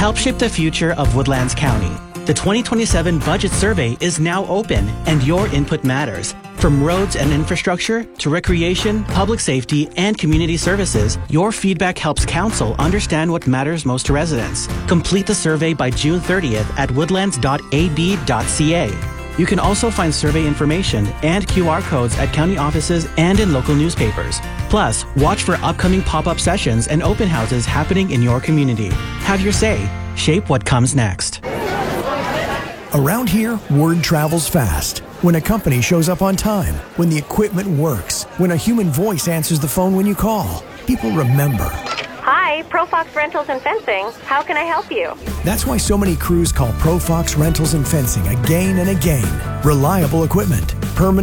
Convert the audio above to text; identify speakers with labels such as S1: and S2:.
S1: Help shape the future of Woodlands County. The 2027 Budget Survey is now open, and your input matters. From roads and infrastructure to recreation, public safety, and community services, your feedback helps Council understand what matters most to residents. Complete the survey by June 30th at woodlands.ab.ca. You can also find survey information and QR codes at county offices and in local newspapers. Plus, watch for upcoming pop-up sessions and open houses happening in your community. Have your say. Shape what comes next.
S2: Around here, word travels fast. When a company shows up on time, when the equipment works, when a human voice answers the phone when you call, people remember.
S3: Hi, ProFox Rentals and Fencing. How can I help you?
S2: That's why so many crews call ProFox Rentals and Fencing again and again. Reliable equipment, permanent